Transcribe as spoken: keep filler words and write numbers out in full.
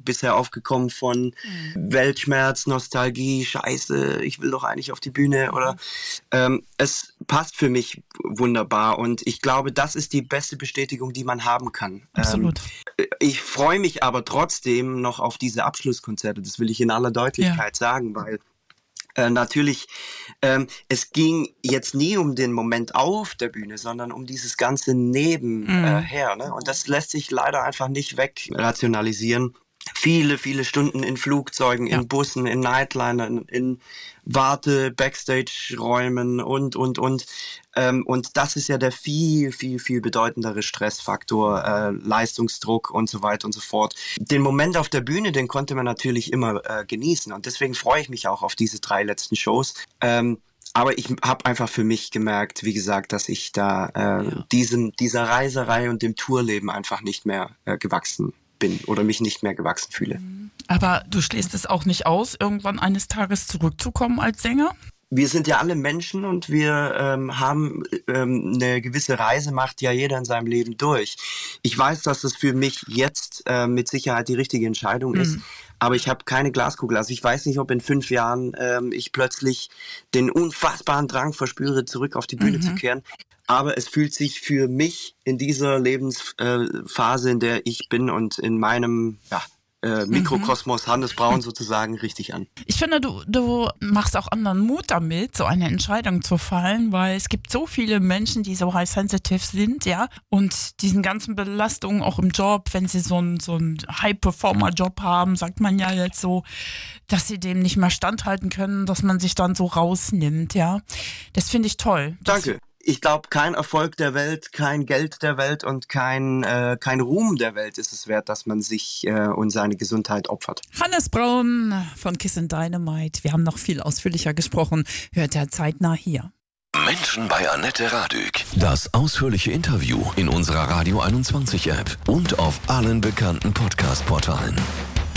bisher aufgekommen von mhm. Weltschmerz, Nostalgie, Scheiße, ich will doch eigentlich auf die Bühne mhm. oder ähm, es passt für mich wunderbar und ich glaube, das ist die beste Bestätigung, die man haben kann. Absolut. Ähm, ich freue mich aber trotzdem noch auf diese Abschlusskonzerte, das will ich in aller Deutlichkeit ja. sagen, weil Äh, natürlich, ähm, es ging jetzt nie um den Moment auf der Bühne, sondern um dieses ganze Nebenher. Mm. Äh, ne? Und das lässt sich leider einfach nicht wegrationalisieren. Viele, viele Stunden in Flugzeugen, ja. in Bussen, in Nightlinern, in Warte-, Backstage-Räumen und, und, und. Ähm, und das ist ja der viel, viel, viel bedeutendere Stressfaktor, äh, Leistungsdruck und so weiter und so fort. Den Moment auf der Bühne, den konnte man natürlich immer äh, genießen. Und deswegen freue ich mich auch auf diese drei letzten Shows. Ähm, aber ich habe einfach für mich gemerkt, wie gesagt, dass ich da äh, ja. diesem, dieser Reiserei und dem Tourleben einfach nicht mehr äh, gewachsen bin oder mich nicht mehr gewachsen fühle. Aber du schließt es auch nicht aus, irgendwann eines Tages zurückzukommen als Sänger? Wir sind ja alle Menschen und wir ähm, haben ähm, eine gewisse Reise, macht ja jeder in seinem Leben durch. Ich weiß, dass das für mich jetzt äh, mit Sicherheit die richtige Entscheidung ist, mhm. aber ich habe keine Glaskugel. Also ich weiß nicht, ob in fünf Jahren ähm, ich plötzlich den unfassbaren Drang verspüre, zurück auf die Bühne mhm. zu kehren. Aber es fühlt sich für mich in dieser Lebensphase, in der ich bin und in meinem ja, äh, Mikrokosmos Hannes Braun sozusagen richtig an. Ich finde, du, du machst auch anderen Mut damit, so eine Entscheidung zu fallen, weil es gibt so viele Menschen, die so high-sensitive sind, ja, und diesen ganzen Belastungen auch im Job, wenn sie so einen so einen High-Performer-Job haben, sagt man ja jetzt so, dass sie dem nicht mehr standhalten können, dass man sich dann so rausnimmt, ja. Das finde ich toll. Danke. Ich glaube, kein Erfolg der Welt, kein Geld der Welt und kein, äh, kein Ruhm der Welt ist es wert, dass man sich äh, und seine Gesundheit opfert. Hannes Braun von Kiss and Dynamite. Wir haben noch viel ausführlicher gesprochen. Hört er zeitnah hier. Menschen bei Annette Radück. Das ausführliche Interview in unserer Radio einundzwanzig App und auf allen bekannten Podcast-Portalen.